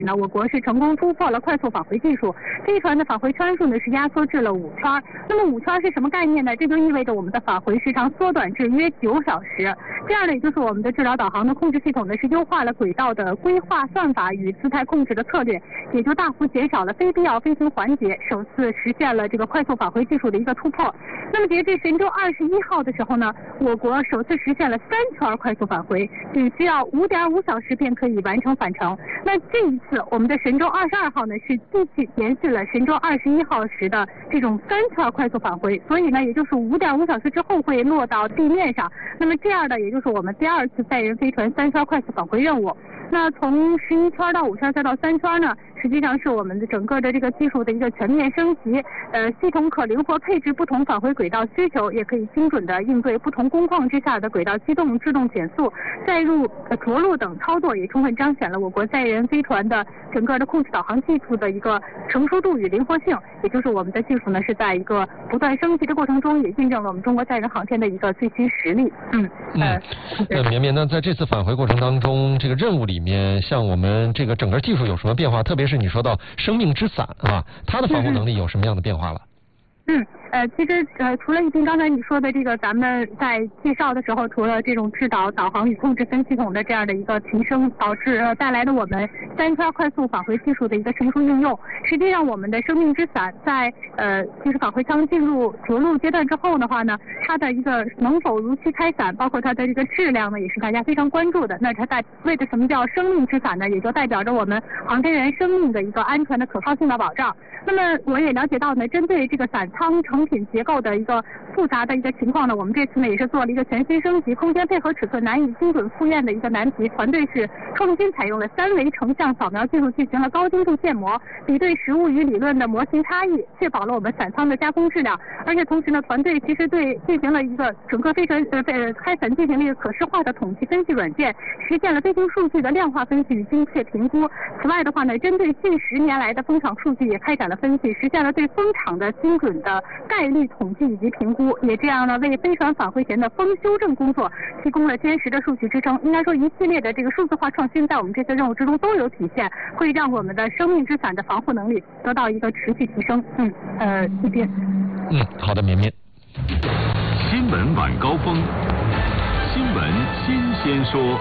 那我国是成功突破了快速返回技术，飞船的返回圈数呢是压缩至了5圈。那么5圈是什么概念呢？这就意味着我们的返回时长缩短至约9小时。这样呢，也就是我们的智导导航的控制系统呢是优化了轨道的规划算法与姿态控制的策略，也就大幅减少了非必要飞行环节，首次实现了这个快速返回技术的一个突破。那么截至神舟21号的时候呢，我国首次实现了3圈快速返回，仅需要5.5小时便可以完成返程。那这一次我们的神舟22号呢是继续延续了神舟21号时的这种3圈快速返回，所以呢也就是5.5小时之后会落到地面上。那么这样的也就是我们第2次载人飞船3圈快速返回任务。那从11圈到5圈再到3圈呢，实际上是我们的整个的这个技术的一个全面升级。系统可灵活配置不同返回轨道需求，也可以精准的应对不同工况之下的轨道机动、制动减速、载入、着陆等操作，也充分彰显了我国载人飞船的整个的控制导航技术的一个成熟度与灵活性。也就是我们的技术呢是在一个不断升级的过程中，也印证了我们中国载人航天的一个最新实力。 绵绵呢，在这次返回过程当中，这个任务里面，像我们这个整个技术有什么变化？特别是你说到生命之伞啊，它的防护能力有什么样的变化了？ 其实除了一斌刚才你说的这个，咱们在介绍的时候，除了这种制导、导航与控制分系统的这样的一个提升，导致带来的我们3圈快速返回技术的一个成熟应用，实际上我们的生命之伞在就是返回舱进入着陆阶段之后的话呢，它的一个能否如期开伞，包括它的这个质量呢，也是大家非常关注的。那它为的什么叫生命之伞呢？也就代表着我们航天员生命的一个安全的可靠性的保障。那么我也了解到呢，针对这个伞舱成品结构的一个复杂的一个情况呢，我们这次呢也是做了一个全新升级，空间配合尺寸难以精准复验的一个难题。团队是创新采用了3维成像扫描技术进行了高精度建模，比对实物与理论的模型差异，确保了我们伞舱的加工质量。而且同时呢，团队其实进行了一个整个飞船开伞进行了一个可视化的统计分析软件，实现了飞行数据的量化分析与精确评估。此外的话呢，针对近10年来的风场数据也开展了分析，实现了对风场的精准的概率统计以及评估，也这样呢为飞船返回前的风修正工作提供了坚实的数据支撑。应该说一系列的这个数字化创新在我们这次任务之中都有体现，会让我们的生命之伞的防护能力得到一个持续提升。一斌。 好的，绵绵。 新闻晚高峰，新闻新鲜说。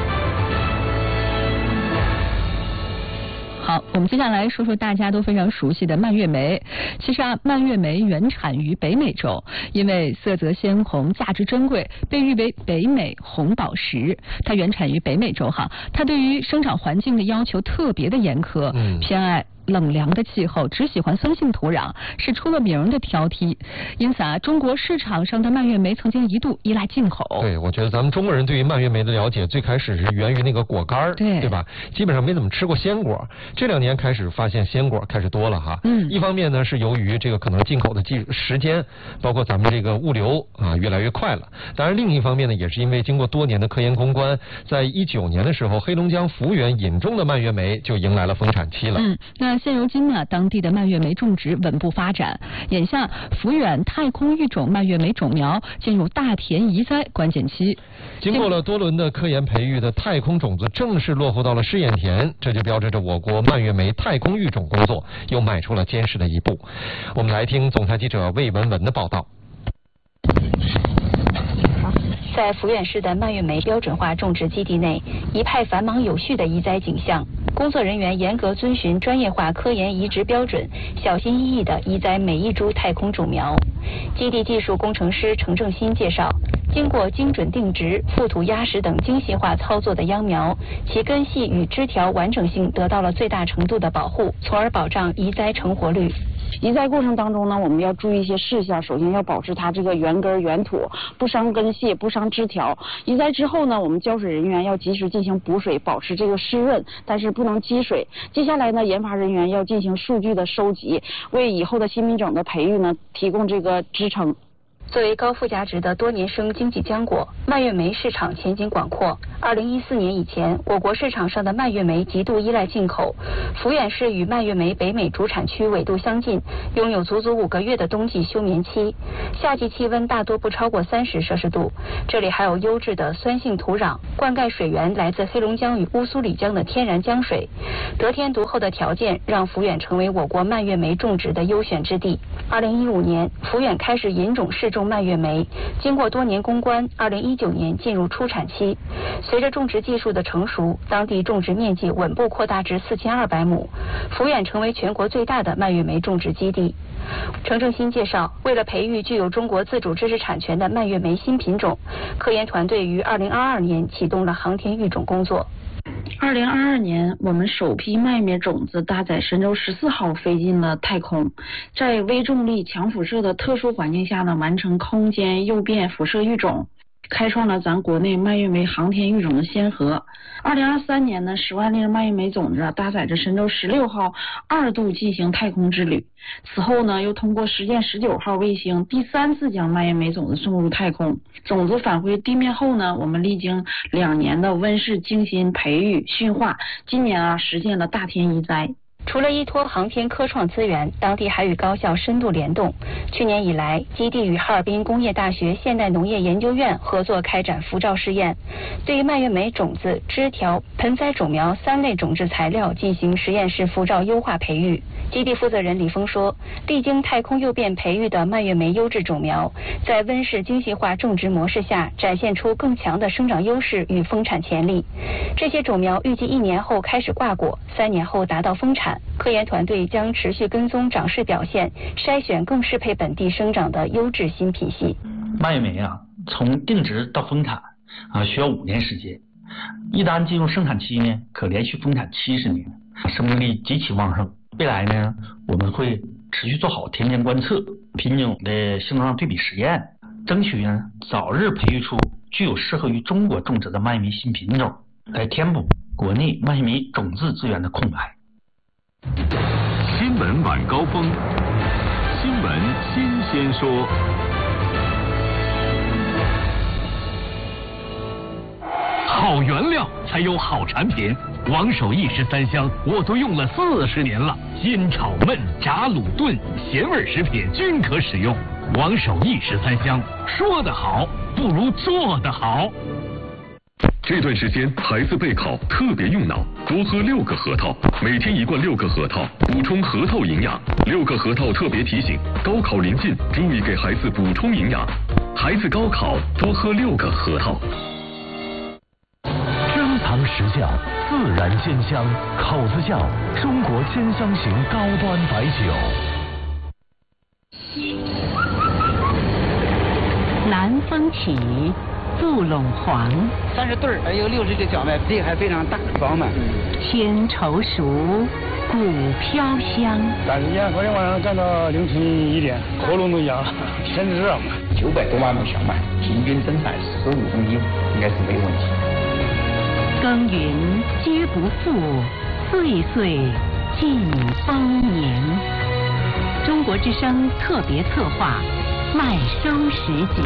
好，我们接下来说说大家都非常熟悉的蔓越莓。其实蔓越莓原产于北美洲，因为色泽鲜红、价值珍贵，被誉为北美红宝石。它原产于北美洲它对于生长环境的要求特别的严苛，偏爱冷凉的气候，只喜欢酸性土壤，是出了名的挑剔。因此中国市场上的蔓越莓曾经一度依赖进口。 对，我觉得咱们中国人对于蔓越莓的了解，最开始是源于那个果干，对吧？基本上没怎么吃过鲜果。这2年开始发现鲜果开始多了一方面呢是由于这个可能进口的时间，包括咱们这个物流越来越快了。当然另一方面呢，也是因为经过多年的科研攻关，在19年的时候，黑龙江抚远引种的蔓越莓就迎来了丰产期了。 那现如今呢，当地的蔓越莓种植稳步发展，眼下抚远太空育种蔓越莓种苗进入大田移栽关键期。 经过了多轮的科研培育的太空种子正式落户到了试验田，这就标志着我国蔓越莓太空育种工作又迈出了坚实的一步。我们来听总台记者魏文文的报道。 在抚远市的蔓越莓标准化种植基地内，一派繁忙有序的移栽景象。工作人员严格遵循专业化科研移植标准，小心翼翼地移栽每一株太空种苗。基地技术工程师程正新介绍，经过精准定植、覆土压实等精细化操作的秧苗，其根系与枝条完整性得到了最大程度的保护，从而保障移栽成活率。 移栽过程当中呢，我们要注意一些事项。首先要保持它这个原根原土，不伤根系，不伤枝条。移栽之后呢，我们浇水人员要及时进行补水，保持这个湿润，但是不能积水。接下来呢，研发人员要进行数据的收集，为以后的新品种的培育呢提供这个支撑。 作为高附加值的多年生经济浆果，蔓越莓市场前景广阔。2014年以前，我国市场上的蔓越莓极度依赖进口。抚远市与蔓越莓北美主产区纬度相近，拥有足足5个月的冬季休眠期，夏季气温大多不超过30摄氏度。这里还有优质的酸性土壤，灌溉水源来自黑龙江与乌苏里江的天然江水，得天独厚的条件让抚远成为我国蔓越莓种植的优选之地。2015年，抚远开始引种试种蔓越莓，经过多年攻关，2019年进入出产期。随着种植技术的成熟，当地种植面积稳步扩大至4200亩，抚远成为全国最大的蔓越莓种植基地。程正新介绍，为了培育具有中国自主知识产权的蔓越莓新品种，科研团队于2022年启动了航天育种工作。 2022年，我们首批蔓越莓种子搭载神舟14号飞进了太空，在微重力、强辐射的特殊环境下呢，完成空间诱变辐射育种，开创了咱国内蔓越莓航天育种的先河。2023年呢，10万粒蔓越莓种子搭载着神舟16号2度进行太空之旅。此后呢，又通过实践19号卫星第3次将蔓越莓种子送入太空。种子返回地面后呢，我们历经2年的温室精心培育驯化，今年实现了大天一栽。 除了依托航天科创资源，当地还与高校深度联动。去年以来，基地与哈尔滨工业大学现代农业研究院合作开展辐照试验，对于蔓越莓种子、枝条、盆栽种苗3类种质材料进行实验室辐照优化培育。基地负责人李峰说，历经太空诱变培育的蔓越莓优质种苗，在温室精细化种植模式下，展现出更强的生长优势与丰产潜力。这些种苗预计1年后开始挂果，3年后达到丰产。科研团队将持续跟踪长势表现，筛选更适配本地生长的优质新品系。 蔓越莓从定植到丰产需要5年时间，一旦进入生产期呢，可连续丰产70年，生命力极其旺盛。未来呢，我们会持续做好田间观测、品种的性状对比实验，争取呢早日培育出具有适合于中国种植的蔓越莓新品种，来填补国内蔓越莓种子资源的空白。 新闻晚高峰，新闻新鲜说。好原料才有好产品，王守义13香我都用了40年了，煎炒焖炸卤炖咸味食品均可使用。王守义13香，说得好不如做得好。 这段时间孩子备考特别用脑，多喝6个核桃，每天1罐6个核桃，补充核桃营养。6个核桃特别提醒，高考临近，注意给孩子补充营养。孩子高考多喝6个核桃。 珍藏实窖，自然鲜香，口子窖，中国鲜香型高端白酒。 南风起，杜陇黄 ，30对儿，有60个脚麦，力还非常大，饱满。 天稠熟，谷飘香。 赶时间，昨天晚上干到凌晨1点，喉咙都哑了，天热嘛。 900多万亩小麦，平均增产15公斤，应该是没有问题。 耕耘皆不负，岁岁尽丰年。中国之声特别策划，麦收时节。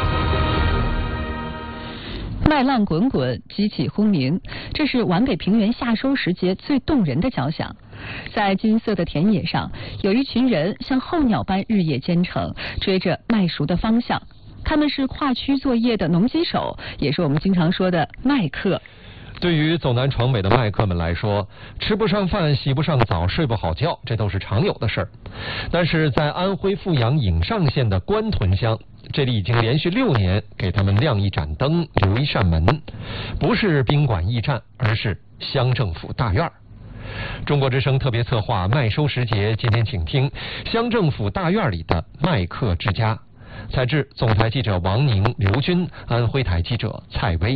麦浪滚滚，激起轰鸣，这是皖北平原夏收时节最动人的交响。在金色的田野上，有一群人像候鸟般日夜兼程，追着麦熟的方向。他们是跨区作业的农机手，也是我们经常说的麦客。 对于走南闯北的麦客们来说，吃不上饭、洗不上澡、睡不好觉，这都是常有的事儿。但是在安徽阜阳颍上县的官屯乡，这里已经连续6年给他们亮一盏灯、留一扇门，不是宾馆驿站，而是乡政府大院。中国之声特别策划麦收时节，今天请听乡政府大院里的麦客之家。采制总台记者王宁、刘军，安徽台记者蔡薇。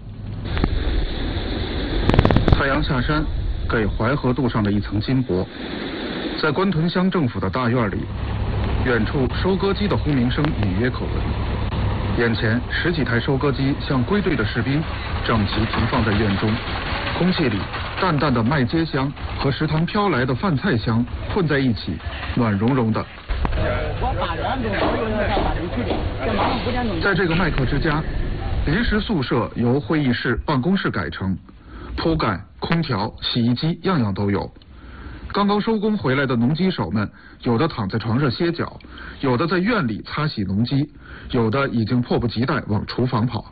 太阳下山，给淮河渡上的一层金箔。在官屯乡政府的大院里，远处收割机的轰鸣声隐约可闻。眼前10几台收割机像归队的士兵，整齐停放在院中。空气里淡淡的麦秸香和食堂飘来的饭菜香混在一起，暖融融的， 在这个麦克之家，临时宿舍由会议室、办公室改成，铺盖、空调、洗衣机样样都有。刚刚收工回来的农机手们，有的躺在床上歇脚，有的在院里擦洗农机，有的已经迫不及待往厨房跑。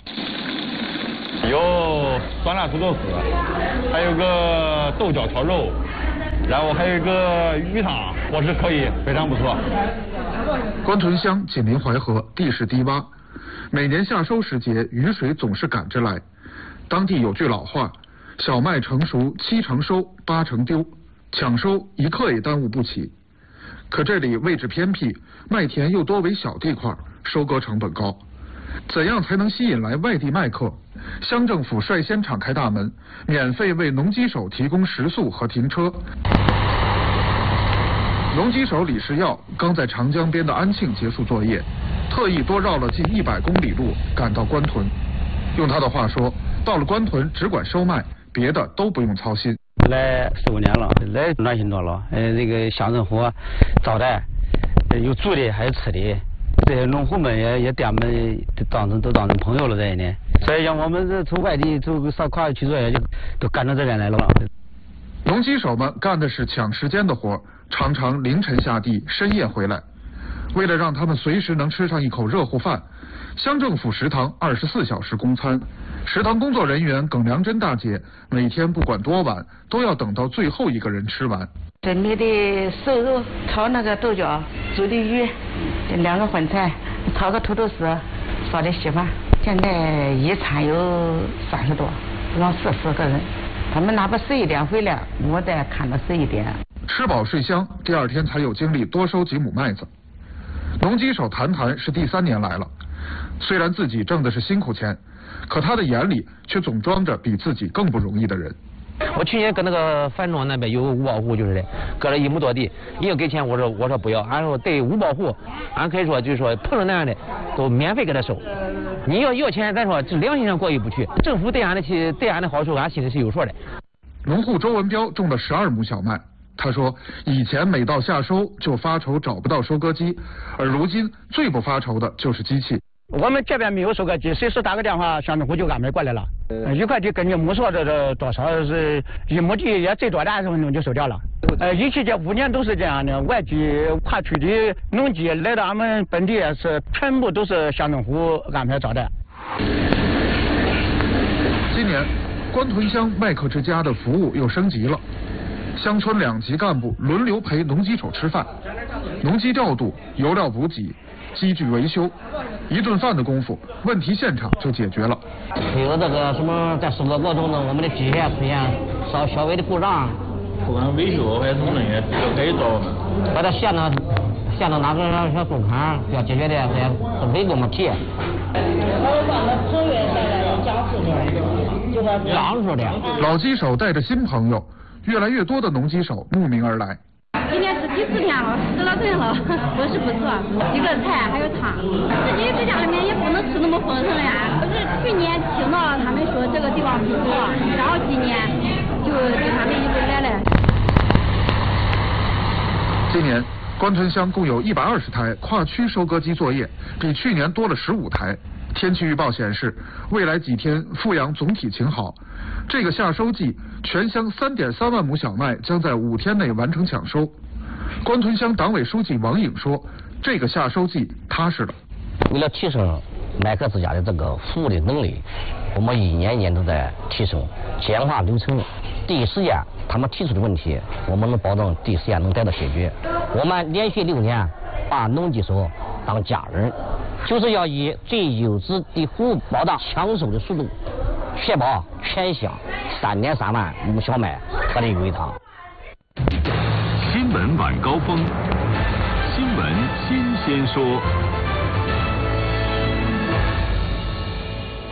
有酸辣土豆丝，还有个豆角炒肉，然后还有一个鱼汤，伙食可以，非常不错。 关屯乡紧邻淮河，地势低洼，每年夏收时节，雨水总是赶着来。当地有句老话：小麦成熟7成收，8成丢，抢收1刻也耽误不起。可这里位置偏僻，麦田又多为小地块，收割成本高。怎样才能吸引来外地麦客？乡政府率先敞开大门，免费为农机手提供食宿和停车。农机手李世耀刚在长江边的安庆结束作业，特意多绕了近100公里路赶到关屯。用他的话说，到了关屯只管收麦，别的都不用操心。 来15年了，来暖心多了。这个乡政府招待，有住的还有吃的。这些农户们也对俺们都当成朋友了在呢。所以像我们这从外地上跨区作业就都赶到这边来了。 农机手们干的是抢时间的活，常常凌晨下地，深夜回来。为了让他们随时能吃上一口热乎饭，乡政府食堂24小时供餐。食堂工作人员耿良珍大姐每天不管多晚，都要等到最后一个人吃完。 准备的瘦肉，炒那个豆角，煮的鱼，2个荤菜，炒个土豆丝，烧的稀饭。现在一餐有30多，让40个人。他们哪怕11点回来，我再看到11点。 吃饱睡香，第2天才有精力多收几亩麦子。农机手谈是第3年来了，虽然自己挣的是辛苦钱，可他的眼里却总装着比自己更不容易的人。 我去年搁那个樊庄那边有五保户，就是的，搁了1亩多地，你要给钱，我说不要，俺说对五保户，俺可以说就是说碰着那样的都免费给他收，你要钱，咱说这良心上过意不去，政府对俺的好处，俺心里是有数的。 农户周文彪种了12亩小麦，他说以前每到夏收就发愁找不到收割机，而如今最不发愁的就是机器。 我们这边没有收割机，随时打个电话，乡政府就安排过来了。1块地根据亩数这多少是1亩地也最多的20分钟就收掉了。一期这5年都是这样的，外地跨区的农机来到俺们本地是全部都是乡政府安排招待。 今年关屯乡麦克之家的服务又升级了，乡村2级干部轮流陪农机手吃饭，农机调度、油料补给、机具维修，1顿饭的功夫，问题现场就解决了。 比如这个什么在收割过程中，我们的机械出现稍微的故障， 不管维修还是什么东西都可以找我们。 把它线到哪个小工厂要解决的这些维工的题。 老机手带着新朋友，越来越多的农机手慕名而来。 今年是第4天了，10了顿了，伙食不错，几个菜还有汤。自己在家里面也不能吃那么丰盛呀。是去年听到他们说这个地方不错，然后今年就他们一路来了。 今年关屯乡共有120台跨区收割机作业，比去年多了15台。天气预报显示，未来几天阜阳总体晴好。这个夏收季，全乡3.3万亩小麦将在5天内完成抢收。关屯乡党委书记王颖说，这个夏收季踏实了。 为了提升麦克之家的这个服务的能力，我们一年一年都在提升，简化流程，第一时间他们提出的问题，我们能保证第一时间能得到解决。我们连续6年把农机手当家人，就是要以最优质的服务保障抢收的速度，确保全乡3.3万亩小麦合理为堂。 新闻晚高峰，新闻新鲜说。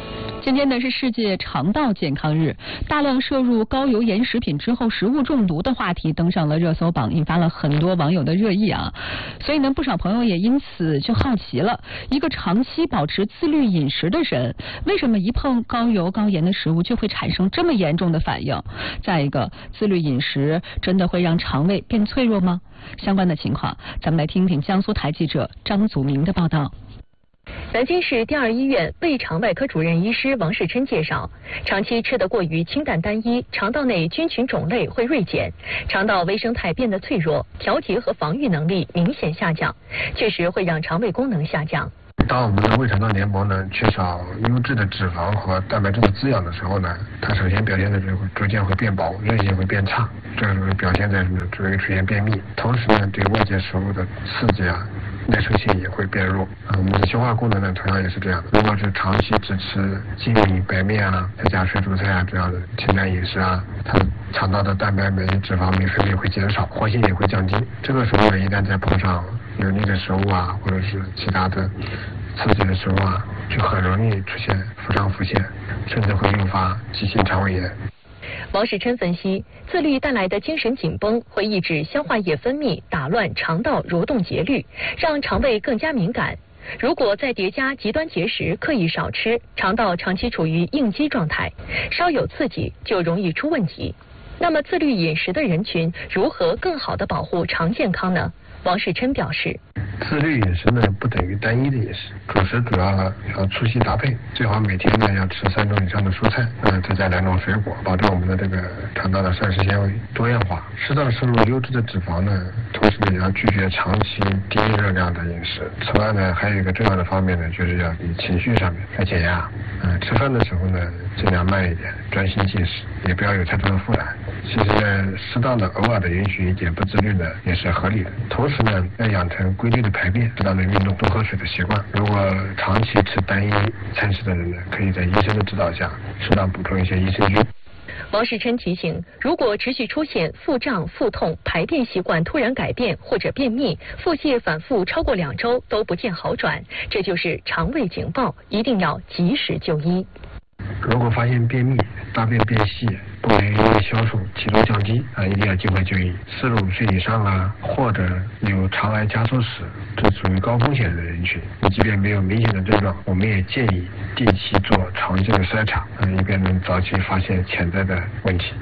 今天呢是世界肠道健康日，大量摄入高油盐食品之后食物中毒的话题登上了热搜榜，引发了很多网友的热议啊。所以呢，不少朋友也因此就好奇了，一个长期保持自律饮食的人，为什么一碰高油高盐的食物就会产生这么严重的反应？再一个，自律饮食真的会让肠胃变脆弱吗？相关的情况，咱们来听听江苏台记者张祖明的报道。 南京市第二医院胃肠外科主任医师王世琛介绍，长期吃得过于清淡单一，肠道内菌群种类会锐减，肠道微生态变得脆弱，调节和防御能力明显下降，确实会让肠胃功能下降。 当我们的胃肠道黏膜呢缺少优质的脂肪和蛋白质的滋养的时候呢，它首先表现的就会逐渐会变薄，韧性会变差，这个会表现在什么？就会出现便秘。同时呢，对外界食物的刺激啊，耐受性也会变弱。我们的消化功能呢，同样也是这样的。如果是长期只吃精米、白面啊，再加水煮菜啊这样的清淡饮食啊，它肠道的蛋白酶、脂肪酶分泌会减少，活性也会降低。这个时候呢，一旦再碰上油腻的食物啊，或者是其他的刺激的食物啊，就很容易出现腹胀腹泻，甚至会诱发急性肠胃炎。 王世琛分析，自律带来的精神紧绷会抑制消化液分泌，打乱肠道蠕动节律，让肠胃更加敏感。如果再叠加极端节食，刻意少吃，肠道长期处于应激状态，稍有刺激就容易出问题。那么自律饮食的人群如何更好地保护肠健康呢？王世琛表示， 自律饮食呢不等于单一的饮食，主食主要要粗细搭配，最好每天呢要吃3种以上的蔬菜，再加2种水果，保证我们的这个肠道的膳食纤维多样化。适当摄入优质的脂肪呢，同时呢也要拒绝长期低热量的饮食。此外呢，还有一个重要的方面呢，就是要以情绪上面来减压。吃饭的时候呢，尽量慢一点，专心进食，也不要有太多的负担。其实呢，适当的偶尔的允许一点不自律呢，也是合理的。同时呢，要养成规律的排便、适当的运动、多喝水的习惯。如果长期吃单一餐食的人呢，可以在医生的指导下，适当补充一些益生菌。 王世琛提醒，如果持续出现腹胀、腹痛、排便习惯突然改变或者便秘、腹泻反复超过2周都不见好转，这就是肠胃警报，一定要及时就医。 如果发现便秘、大便变细、不能消瘦、体重降低一定要尽快就医。45岁以上啊，或者有肠癌加速史，这属于高风险的人群。即便没有明显的症状，我们也建议定期做肠镜的筛查，以便能早期发现潜在的问题。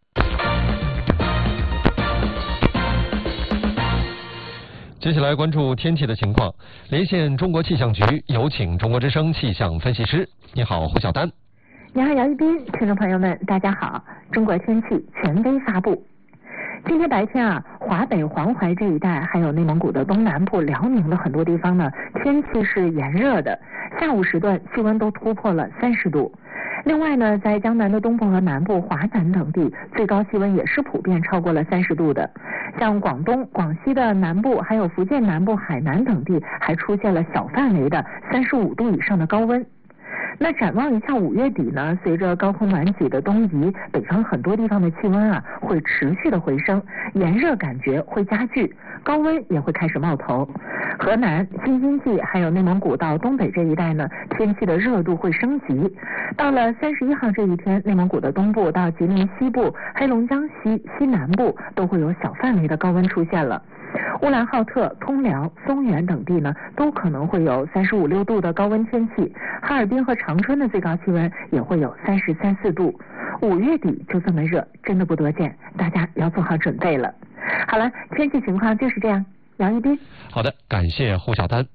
接下来关注天气的情况，连线中国气象局，有请中国之声气象分析师。你好，胡晓丹。 你好，姚一斌，听众朋友们，大家好。中国天气权威发布。今天白天啊，华北、黄淮这一带，还有内蒙古的东南部、辽宁的很多地方呢，天气是炎热的，下午时段气温都突破了30度。另外呢，在江南的东部和南部、华南等地，最高气温也是普遍超过了30度的。像广东、广西的南部，还有福建南部、海南等地，还出现了小范围的35度以上的高温。那展望一下5月底呢，随着高空暖气的东移，北方很多地方的气温啊会持续的回升，炎热感觉会加剧，高温也会开始冒头。河南、京津冀还有内蒙古到东北这一带呢，天气的热度会升级。到了31号这一天，内蒙古的东部到吉林西部、黑龙江西南部都会有小范围的高温出现了。乌兰浩特、通辽、松原等地呢，都可能会有35、6度的高温天气。哈尔滨和长春的最高气温也会有33、4度。5月底就这么热，真的不多见，大家要做好准备了。好了，天气情况就是这样。杨一斌。 好的，感谢胡晓丹。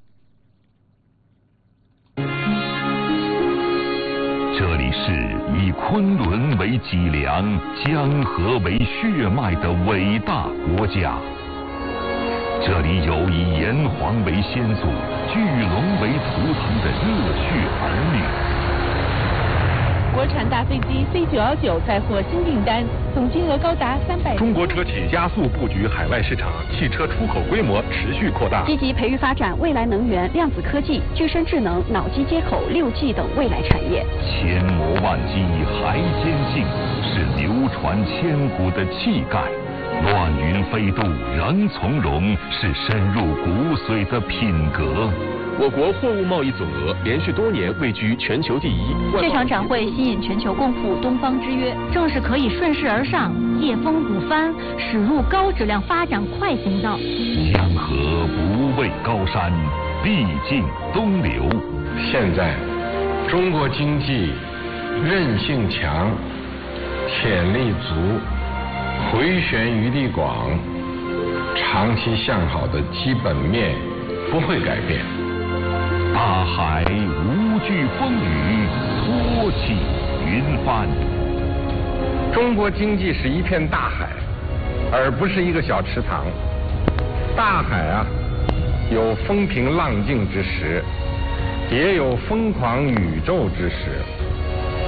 这里是以昆仑为脊梁、江河为血脉的伟大国家。这里有以炎黄为先祖、巨龙为图腾的热血儿女。 国产大飞机 C919 再获新订单，总金额高达300。 中国车企加速布局海外市场，汽车出口规模持续扩大。 积极培育发展未来能源、量子科技、具身智能、脑机接口、6G 等未来产业。 千磨万击还坚劲，是流传千古的气概。乱云飞渡仍从容，是深入骨髓的品格。 我国货物贸易总额连续多年位居全球第一。 这场展会吸引全球共赴东方之约，正是可以顺势而上，借风补帆，驶入高质量发展快行道。 江河不畏高山，历尽东流。 现在，中国经济韧性强，潜力足，回旋余地广，长期向好的基本面不会改变。 大海无惧风雨，托起云帆。 中国经济是一片大海，而不是一个小池塘。大海啊，有风平浪静之时，也有疯狂宇宙之时。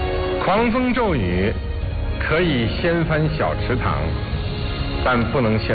狂风骤雨可以掀翻小池塘，但不能掀